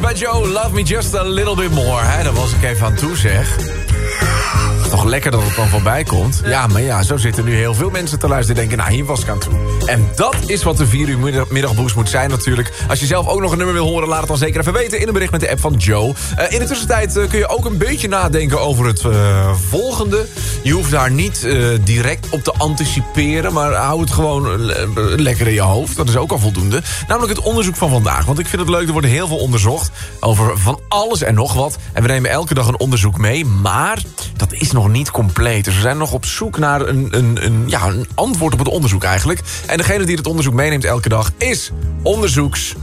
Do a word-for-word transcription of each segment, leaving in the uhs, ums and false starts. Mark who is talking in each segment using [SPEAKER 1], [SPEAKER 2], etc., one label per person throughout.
[SPEAKER 1] bij Joe. Love me just a little bit more. Hè, daar was ik even aan toe, zeg. Toch lekker dat het dan voorbij komt. Ja, maar ja, zo zitten nu heel veel mensen te luisteren en denken, nou, hier was ik aan toe. En dat is wat de vier uur middag, middagboost moet zijn natuurlijk. Als je zelf ook nog een nummer wil horen, laat het dan zeker even weten in een bericht met de app van Joe. Uh, in de tussentijd uh, kun je ook een beetje nadenken over het uh, volgende. Je hoeft daar niet uh, direct op te anticiperen, maar hou het gewoon uh, lekker in je hoofd. Dat is ook al voldoende. Namelijk het onderzoek van vandaag. Want ik vind het leuk, er wordt heel veel onderzocht over van alles en nog wat. En we nemen elke dag een onderzoek mee, maar dat is nog niet compleet. Dus we zijn nog op zoek naar een, een, een, ja, een antwoord op het onderzoek eigenlijk. En degene die het onderzoek meeneemt elke dag is onderzoeks...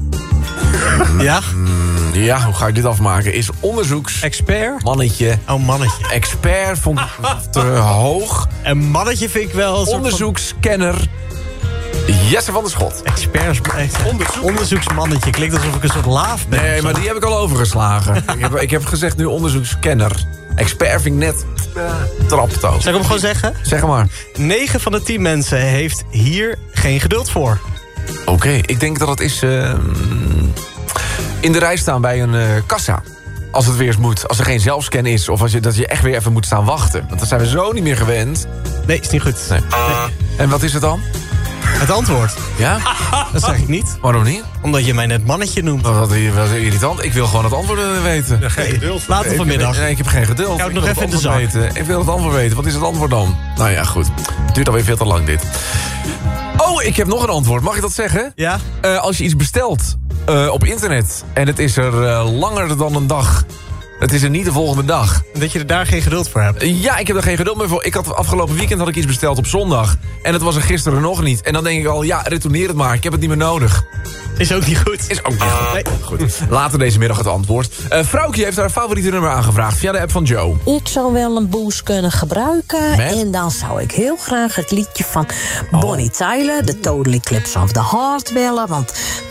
[SPEAKER 2] Ja?
[SPEAKER 1] Ja, hoe ga ik dit afmaken? Is onderzoeks...
[SPEAKER 2] Expert?
[SPEAKER 1] Mannetje.
[SPEAKER 2] Oh, mannetje.
[SPEAKER 1] Expert vond ik te hoog.
[SPEAKER 2] En mannetje vind ik wel... Een
[SPEAKER 1] onderzoekskenner. Jesse van der Schot.
[SPEAKER 2] Experts, Onderzoek. Onderzoeksmannetje. Klinkt alsof ik een soort laaf ben.
[SPEAKER 1] Nee, maar die heb ik al overgeslagen. ik, heb, ik heb gezegd nu onderzoekskenner. Expert vind ik net uh, traptoon.
[SPEAKER 2] Zal ik hem gewoon zeggen?
[SPEAKER 1] Zeg maar.
[SPEAKER 2] negen van de tien mensen heeft hier geen geduld voor.
[SPEAKER 1] Oké, okay, ik denk dat het is... Uh, in de rij staan bij een uh, kassa. Als het weer eens moet. Als er geen zelfscan is. Of als je, dat je echt weer even moet staan wachten. Want dat zijn we zo niet meer gewend.
[SPEAKER 2] Nee, is niet goed.
[SPEAKER 1] Nee. Nee. En wat is het dan?
[SPEAKER 2] Het antwoord.
[SPEAKER 1] Ja?
[SPEAKER 2] Dat zeg ik niet.
[SPEAKER 1] Waarom niet?
[SPEAKER 2] Omdat je mij net mannetje noemt.
[SPEAKER 1] Wat, wat, wat irritant. Ik wil gewoon het antwoord weten.
[SPEAKER 2] Ja, geen geduld. Later vanmiddag.
[SPEAKER 1] Nee, ik heb geen geduld.
[SPEAKER 2] Ik hou het
[SPEAKER 1] ik
[SPEAKER 2] nog even in de zak.
[SPEAKER 1] Weten. Ik wil het antwoord weten. Wat is het antwoord dan? Nou ja, goed. Het duurt alweer veel te lang dit. Oh, ik heb nog een antwoord. Mag ik dat zeggen?
[SPEAKER 2] Ja.
[SPEAKER 1] Uh, als je iets bestelt uh, op internet en het is er uh, langer dan een dag... Het is er niet de volgende dag.
[SPEAKER 2] Dat je er daar geen geduld voor hebt.
[SPEAKER 1] Ja, ik heb er geen geduld meer voor. Ik had afgelopen weekend had ik iets besteld op zondag. En het was er gisteren nog niet. En dan denk ik al, ja, retourneer het maar. Ik heb het niet meer nodig.
[SPEAKER 2] Is ook niet goed.
[SPEAKER 1] Is ook niet goed. Nee. Goed. Later deze middag het antwoord. Uh, Vrouwtje heeft haar favoriete nummer aangevraagd via de app van Joe.
[SPEAKER 3] Ik zou wel een boost kunnen gebruiken.
[SPEAKER 1] Met?
[SPEAKER 3] En dan zou ik heel graag het liedje van Bonnie Tyler... The Total Eclipse of the Heart willen. Want